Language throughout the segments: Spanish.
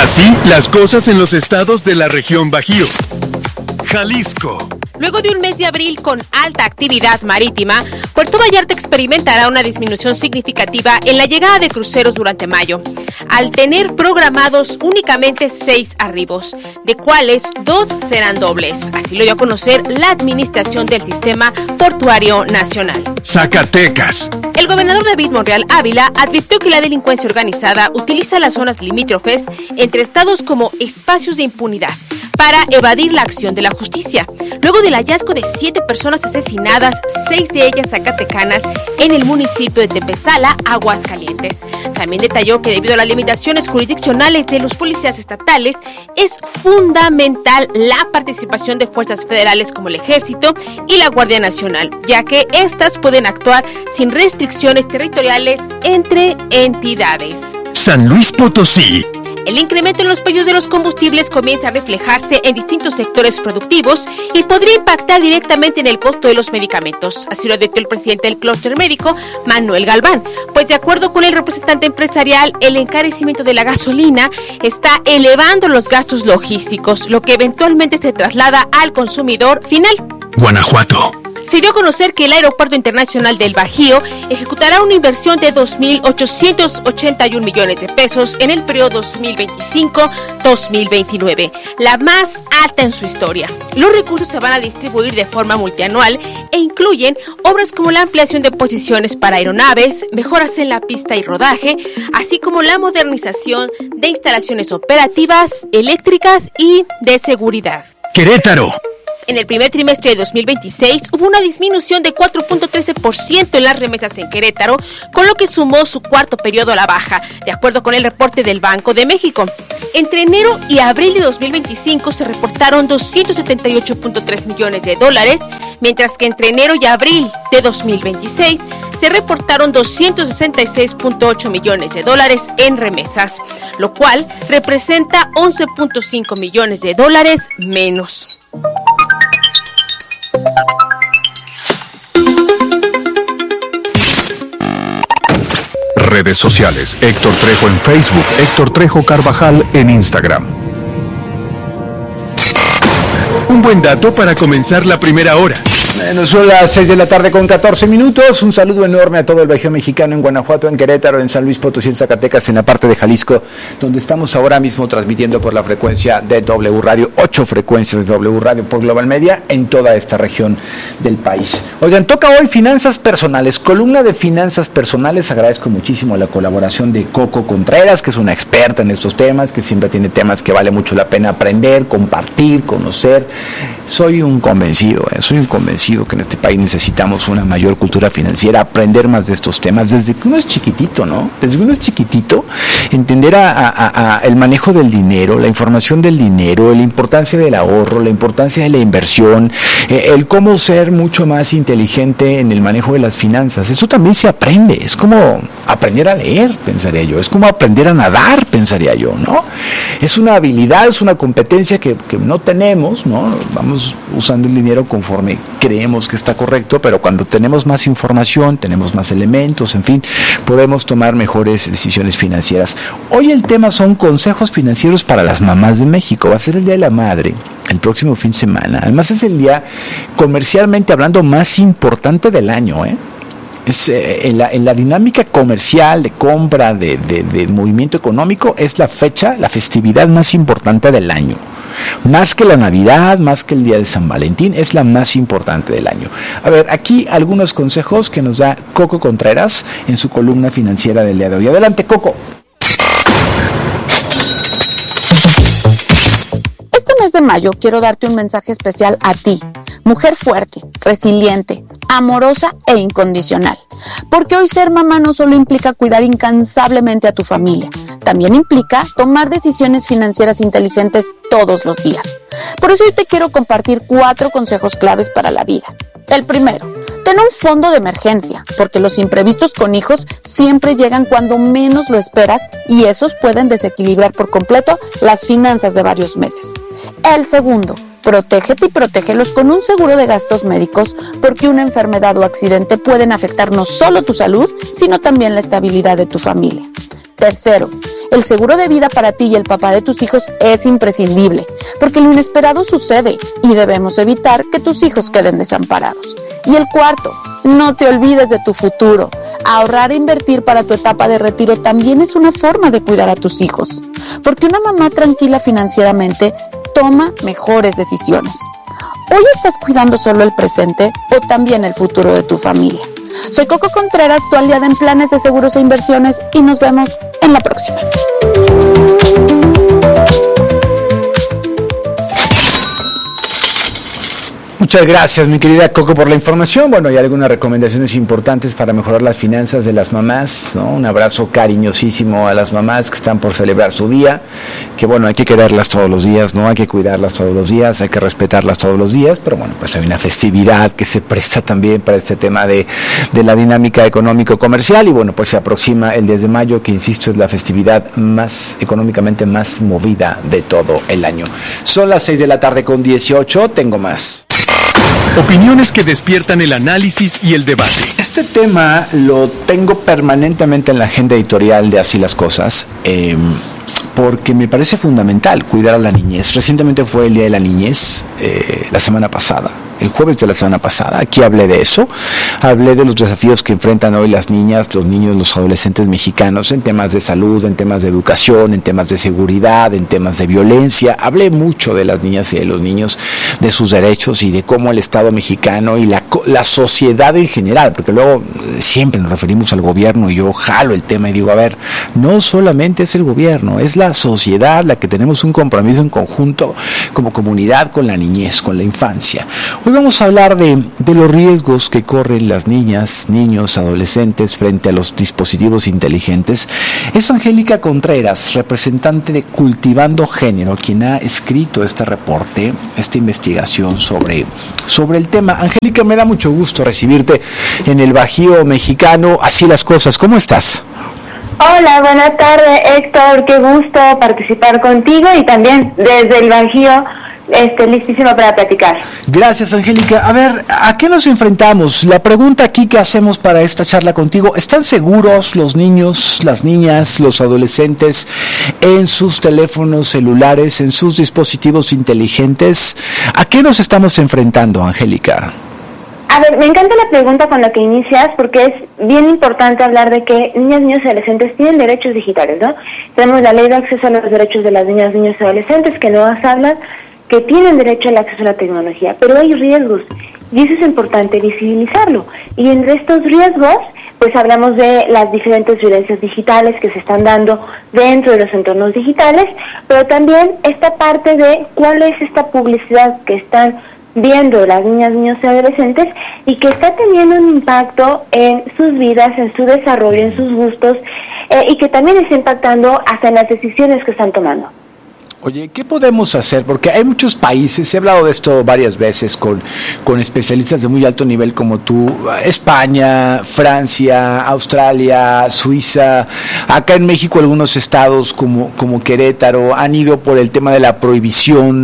Así las cosas en los estados de la región Bajío. Jalisco. Luego de un mes de abril con alta actividad marítima, Puerto Vallarta experimentará una disminución significativa en la llegada de cruceros durante mayo, al tener programados únicamente 6 arribos, de cuales 2 serán dobles. Así lo dio a conocer la Administración del Sistema Portuario Nacional. Zacatecas. El gobernador David Monreal Ávila advirtió que la delincuencia organizada utiliza las zonas limítrofes entre estados como espacios de impunidad para evadir la acción de la justicia. Luego del hallazgo de 7 personas asesinadas, 6 de ellas zacatecanas, en el municipio de Tepezala, Aguascalientes. También detalló que debido a las limitaciones jurisdiccionales de los policías estatales, es fundamental la participación de fuerzas federales como el Ejército y la Guardia Nacional, ya que estas pueden actuar sin restricciones territoriales entre entidades. San Luis Potosí. El incremento en los precios de los combustibles comienza a reflejarse en distintos sectores productivos y podría impactar directamente en el costo de los medicamentos. Así lo advirtió el presidente del clúster médico, Manuel Galván. Pues de acuerdo con el representante empresarial, el encarecimiento de la gasolina está elevando los gastos logísticos, lo que eventualmente se traslada al consumidor final. Guanajuato. Se dio a conocer que el Aeropuerto Internacional del Bajío ejecutará una inversión de 2.881 millones de pesos en el periodo 2025-2029, la más alta en su historia. Los recursos se van a distribuir de forma multianual e incluyen obras como la ampliación de posiciones para aeronaves, mejoras en la pista y rodaje, así como la modernización de instalaciones operativas, eléctricas y de seguridad. Querétaro. En el primer trimestre de 2026 hubo una disminución de 4.13% en las remesas en Querétaro, con lo que sumó su cuarto periodo a la baja, de acuerdo con el reporte del Banco de México. Entre enero y abril de 2025 se reportaron 278.3 millones de dólares, mientras que entre enero y abril de 2026 se reportaron 266.8 millones de dólares en remesas, lo cual representa 11.5 millones de dólares menos. Redes sociales. Héctor Trejo en Facebook, Héctor Trejo Carvajal en Instagram. Un buen dato para comenzar la primera hora. Bueno, son las 6 de la tarde con 14 minutos. Un saludo enorme a todo el Bajío mexicano, en Guanajuato, en Querétaro, en San Luis Potosí, en Zacatecas, en la parte de Jalisco, donde estamos ahora mismo transmitiendo por la frecuencia de W Radio, 8 frecuencias de W Radio por Global Media en toda esta región del país. Oigan, toca hoy Finanzas Personales, columna de Finanzas Personales. Agradezco muchísimo la colaboración de Coco Contreras, que es una experta en estos temas, que siempre tiene temas que vale mucho la pena aprender, compartir, conocer. Soy un convencido que en este país necesitamos una mayor cultura financiera, aprender más de estos temas desde que uno es chiquitito, ¿no? Desde que uno es chiquitito, entender el manejo del dinero, la información del dinero, la importancia del ahorro, la importancia de la inversión, el cómo ser mucho más inteligente en el manejo de las finanzas. Eso también se aprende, es como aprender a leer, pensaría yo, es como aprender a nadar, pensaría yo, ¿no? Es una habilidad, es una competencia que no tenemos, ¿no? Vamos usando el dinero conforme creemos que está correcto, pero cuando tenemos más información, tenemos más elementos, en fin, podemos tomar mejores decisiones financieras. Hoy el tema son consejos financieros para las mamás de México. Va a ser el Día de la Madre el próximo fin de semana. Además es el día, comercialmente hablando, más importante del año, ¿eh? Es, en la dinámica comercial, de compra, de movimiento económico, es la fecha, la festividad más importante del año. Más que la Navidad, más que el día de San Valentín, es la más importante del año. A ver, aquí algunos consejos que nos da Coco Contreras en su columna financiera del día de hoy. Adelante, Coco. Este mes de mayo quiero darte un mensaje especial a ti, mujer fuerte, resiliente, amorosa e incondicional. Porque hoy ser mamá no solo implica cuidar incansablemente a tu familia, también implica tomar decisiones financieras inteligentes todos los días. Por eso hoy te quiero compartir 4 consejos claves para la vida. El primero, ten un fondo de emergencia, porque los imprevistos con hijos siempre llegan cuando menos lo esperas y esos pueden desequilibrar por completo las finanzas de varios meses. El segundo, protégete y protégelos con un seguro de gastos médicos, porque una enfermedad o accidente pueden afectar no solo tu salud, sino también la estabilidad de tu familia. Tercero, el seguro de vida para ti y el papá de tus hijos es imprescindible, porque lo inesperado sucede y debemos evitar que tus hijos queden desamparados. Y el cuarto, no te olvides de tu futuro. Ahorrar e invertir para tu etapa de retiro también es una forma de cuidar a tus hijos, porque una mamá tranquila financieramente toma mejores decisiones. ¿Hoy estás cuidando solo el presente o también el futuro de tu familia? Soy Coco Contreras, tu aliada en planes de seguros e inversiones, y nos vemos en la próxima. Muchas gracias, mi querida Coco, por la información. Bueno, hay algunas recomendaciones importantes para mejorar las finanzas de las mamás, ¿no? Un abrazo cariñosísimo a las mamás que están por celebrar su día, que bueno, hay que quererlas todos los días, ¿no? Hay que cuidarlas todos los días, hay que respetarlas todos los días, pero bueno, pues hay una festividad que se presta también para este tema de la dinámica económico-comercial, y bueno, pues se aproxima el 10 de mayo, que insisto, es la festividad más económicamente más movida de todo el año. Son las 6:18 p.m, tengo más. Opiniones que despiertan el análisis y el debate. Este tema lo tengo permanentemente en la agenda editorial de Así las Cosas, porque me parece fundamental cuidar a la niñez. Recientemente fue el Día de la Niñez, la semana pasada, el jueves de la semana pasada. Aquí hablé de eso, hablé de los desafíos que enfrentan hoy las niñas, los niños, los adolescentes mexicanos en temas de salud, en temas de educación, en temas de seguridad, en temas de violencia. Hablé mucho de las niñas y de los niños, de sus derechos y de cómo el Estado mexicano y la sociedad en general, porque luego siempre nos referimos al gobierno y yo jalo el tema y digo, a ver, no solamente es el gobierno, es la sociedad la que tenemos un compromiso en conjunto como comunidad con la niñez, con la infancia. Hoy vamos a hablar de los riesgos que corren las niñas, niños, adolescentes frente a los dispositivos inteligentes. Es Angélica Contreras, representante de Cultivando Género, quien ha escrito este reporte, esta investigación sobre el tema. Angélica, me da mucho gusto recibirte en el Bajío mexicano. Así las Cosas, ¿cómo estás? Hola, buenas tardes, Héctor, qué gusto participar contigo y también desde el Bajío, listísima para platicar. Gracias, Angélica. A ver, ¿a qué nos enfrentamos? La pregunta aquí que hacemos para esta charla contigo, ¿están seguros los niños, las niñas, los adolescentes en sus teléfonos celulares, en sus dispositivos inteligentes? ¿A qué nos estamos enfrentando, Angélica? A ver, me encanta la pregunta con la que inicias, porque es bien importante hablar de que niñas, niños y adolescentes tienen derechos digitales, ¿no? Tenemos la ley de acceso a los derechos de las niñas, niños y adolescentes que nos hablan que tienen derecho al acceso a la tecnología, pero hay riesgos y eso es importante visibilizarlo. Y entre estos riesgos, pues hablamos de las diferentes violencias digitales que se están dando dentro de los entornos digitales, pero también esta parte de cuál es esta publicidad que están viendo las niñas, niños y adolescentes y que está teniendo un impacto en sus vidas, en su desarrollo, en sus gustos y que también está impactando hasta en las decisiones que están tomando. Oye, ¿qué podemos hacer? Porque hay muchos países, he hablado de esto varias veces con especialistas de muy alto nivel como tú, España, Francia, Australia, Suiza, acá en México algunos estados como Querétaro han ido por el tema de la prohibición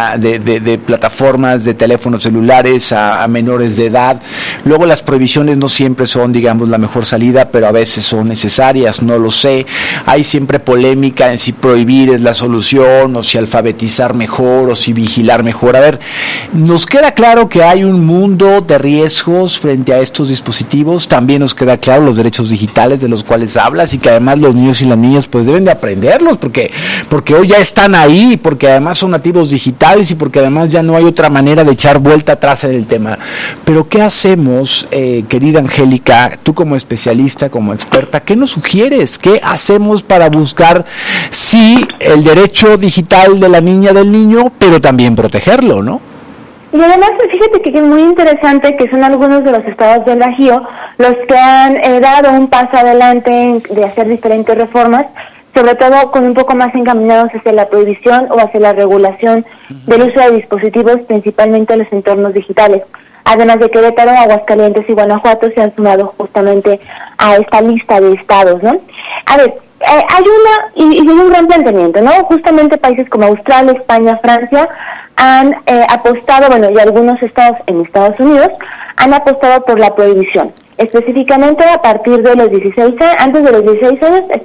de plataformas de teléfonos celulares a menores de edad. Luego las prohibiciones no siempre son, digamos, la mejor salida, pero a veces son necesarias, no lo sé. Hay siempre polémica en si prohibir es la solución, o si alfabetizar mejor, o si vigilar mejor. A ver, nos queda claro que hay un mundo de riesgos frente a estos dispositivos. También nos queda claro los derechos digitales de los cuales hablas y que además los niños y las niñas pues deben de aprenderlos porque hoy ya están ahí, porque además son nativos digitales y porque además ya no hay otra manera de echar vuelta atrás en el tema. Pero ¿qué hacemos, querida Angélica, tú como especialista, como experta, qué nos sugieres? ¿Qué hacemos para buscar sí el derecho digital de la niña, del niño, pero también protegerlo, ¿no? Y además, fíjate que es muy interesante que son algunos de los estados del Bajío los que han dado un paso adelante de hacer diferentes reformas, sobre todo con un poco más encaminados hacia la prohibición o hacia la regulación del uso de dispositivos, principalmente en los entornos digitales. Además de Querétaro, Aguascalientes y Guanajuato se han sumado justamente a esta lista de estados, ¿no? A ver, hay un gran planteamiento, ¿no? Justamente países como Australia, España, Francia han apostado, bueno, y algunos estados en Estados Unidos han apostado por la prohibición. Específicamente a partir de los 16 años, antes de los 16 años está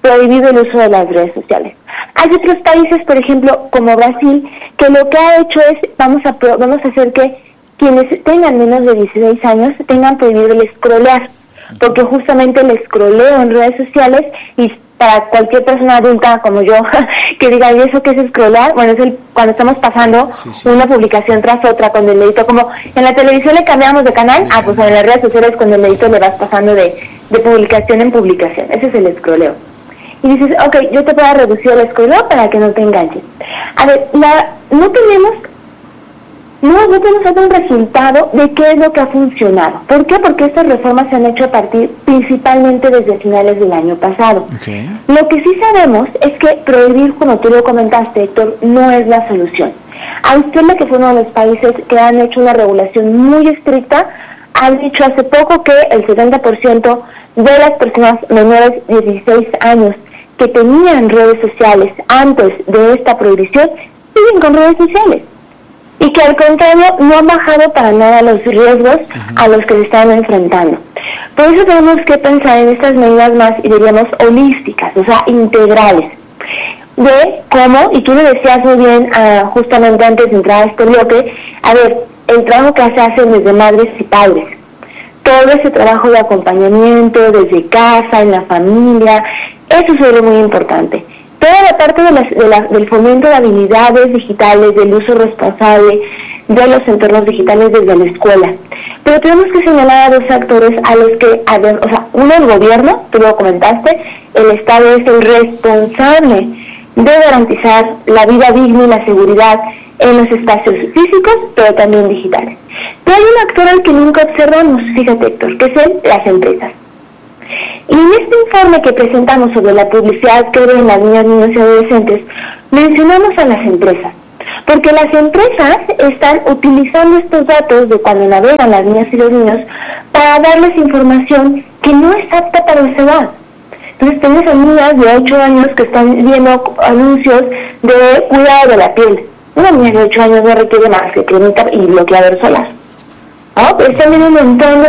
prohibido el uso de las redes sociales. Hay otros países, por ejemplo, como Brasil, que lo que ha hecho es, vamos a hacer que quienes tengan menos de 16 años tengan prohibido el scrollear, porque justamente el scrolleo en redes sociales, y para cualquier persona adulta como yo, que diga, ¿y eso qué es scrollear? Bueno, es cuando estamos pasando una publicación tras otra con el dedito, como en la televisión le cambiamos de canal, pues en las redes sociales con el dedito le vas pasando de publicación en publicación. Ese es el scrolleo. Y dices, ok, yo te puedo reducir el scrolleo para que no te enganches. A ver, no tenemos un resultado de qué es lo que ha funcionado. ¿Por qué? Porque estas reformas se han hecho a partir principalmente desde finales del año pasado. Okay. Lo que sí sabemos es que prohibir, como tú lo comentaste, Héctor, no es la solución. Australia, que fue uno de los países que han hecho una regulación muy estricta, han dicho hace poco que el 70% de las personas menores de 16 años que tenían redes sociales antes de esta prohibición siguen con redes sociales. Y que al contrario no han bajado para nada los riesgos a los que se están enfrentando. Por eso tenemos que pensar en estas medidas más, diríamos, holísticas, o sea, integrales, de cómo, y tú lo decías muy bien justamente antes de entrar a este bloque, a ver, el trabajo que se hace desde madres y padres, todo ese trabajo de acompañamiento desde casa, en la familia, eso es algo muy importante. Toda la parte del fomento de habilidades digitales, del uso responsable de los entornos digitales desde la escuela. Pero tenemos que señalar a dos actores a los que, uno, el gobierno, tú lo comentaste, el Estado es el responsable de garantizar la vida digna y la seguridad en los espacios físicos, pero también digitales. Pero hay un actor al que nunca observamos, fíjate, Héctor, que es las empresas. Y en este informe que presentamos sobre la publicidad que ven las niñas, niños y adolescentes, mencionamos a las empresas, porque las empresas están utilizando estos datos de cuando navegan las niñas y los niños para darles información que no es apta para esa edad. Entonces tienes a niñas de 8 años que están viendo anuncios de cuidado de la piel. Una niña de 8 años no requiere más que cremita y bloqueador solar. Están viendo un montón de